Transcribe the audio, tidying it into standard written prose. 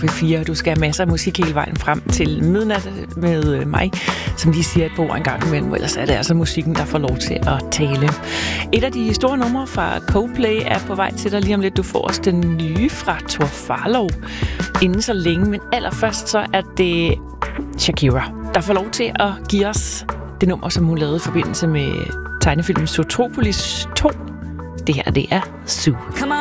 P4, og du skal have masser af musik hele vejen frem til midnat med mig, som lige siger et par ord en gang imellem, ellers er det altså musikken, der får lov til at tale. Et af de store numre fra Coldplay er på vej til dig lige om lidt. Du får også den nye fra Tor Farlov inden så længe, men allerførst så er det Shakira, der får lov til at give os det nummer, som hun lavede i forbindelse med tegnefilmen Zootropolis 2. Det her, det er Zoo. Come